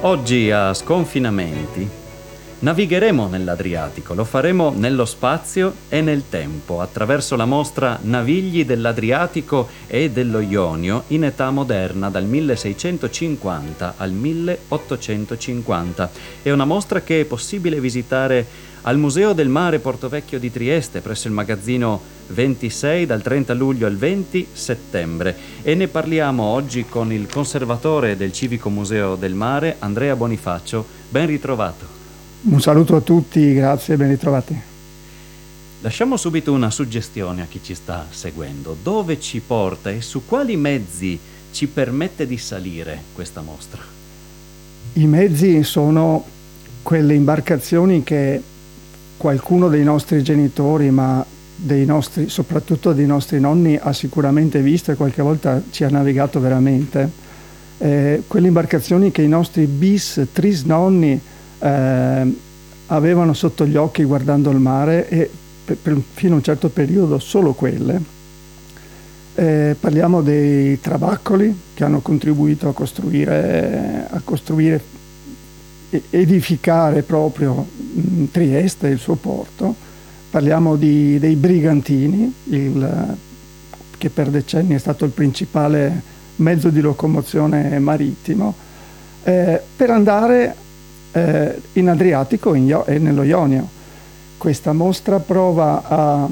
Oggi a Sconfinamenti navigheremo nell'Adriatico, lo faremo nello spazio e nel tempo attraverso la mostra Navigli dell'Adriatico e dello Ionio in età moderna dal 1650 al 1850. È una mostra che è possibile visitare al Museo del Mare Portovecchio di Trieste presso il magazzino 26 dal 30 luglio al 20 settembre e ne parliamo oggi con il conservatore del Civico Museo del Mare, Andrea Bonifacio. Ben ritrovato. Un saluto a tutti, grazie, ben ritrovati. Lasciamo subito una suggestione a chi ci sta seguendo. Dove ci porta e su quali mezzi ci permette di salire questa mostra? I mezzi sono quelle imbarcazioni che qualcuno dei nostri genitori, ma soprattutto dei nostri nonni, ha sicuramente visto e qualche volta ci ha navigato veramente. Quelle imbarcazioni che i nostri tris nonni avevano sotto gli occhi guardando il mare e fino a un certo periodo solo quelle. Parliamo dei trabaccoli che hanno contribuito a costruire, edificare proprio Trieste e il suo porto. Parliamo dei brigantini, che per decenni è stato il principale mezzo di locomozione marittimo, per andare in Adriatico e nello Ionio. Questa mostra prova a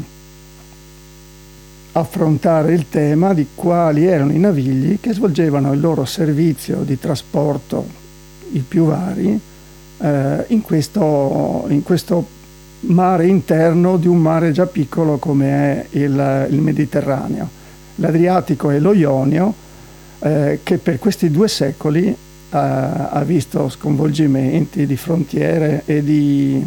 affrontare il tema di quali erano i navigli che svolgevano il loro servizio di trasporto, i più vari, in questo mare interno di un mare già piccolo come è il Mediterraneo. L'Adriatico e lo Ionio, che per questi 2 secoli ha visto sconvolgimenti di frontiere e di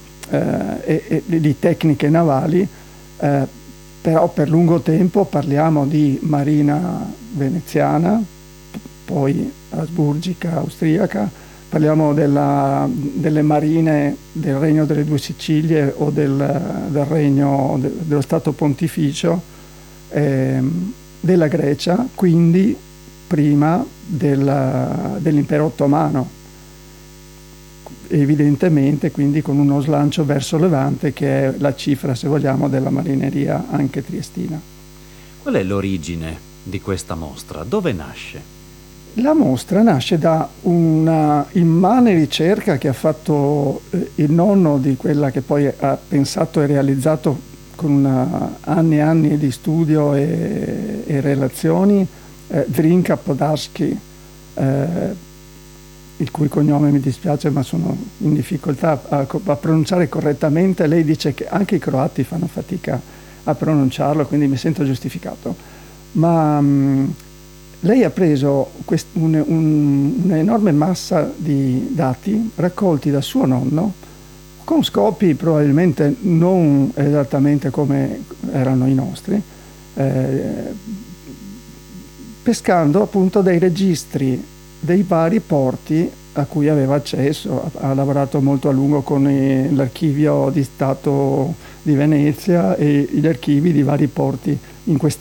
tecniche navali, però per lungo tempo parliamo di marina veneziana, poi asburgica, austriaca, parliamo delle marine del Regno delle Due Sicilie o del Regno dello Stato Pontificio, della Grecia, quindi prima dell'impero ottomano, evidentemente quindi con uno slancio verso Levante, che è la cifra, se vogliamo, della marineria anche triestina. Qual è l'origine di questa mostra? Dove nasce? La mostra nasce da una immane ricerca che ha fatto il nonno di quella che poi ha pensato e realizzato con anni e anni di studio e relazioni, Drinka Podarsky, il cui cognome mi dispiace ma sono in difficoltà a pronunciare correttamente. Lei dice che anche i croati fanno fatica a pronunciarlo, quindi mi sento giustificato. Ma lei ha preso un'enorme massa di dati raccolti da suo nonno con scopi probabilmente non esattamente come erano i nostri, pescando appunto dei registri dei vari porti a cui aveva accesso. Ha lavorato molto a lungo con l'Archivio di Stato di Venezia e gli archivi di vari porti in questa